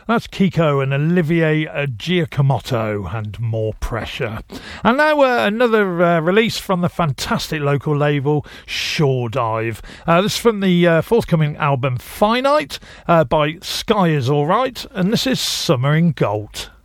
That's Kiko and Olivier Giacomoto and More Pressure. And now another release from the fantastic local label Shore Dive. This is from the forthcoming album Finite by Sky Is Alright, and this is Summer in Gold.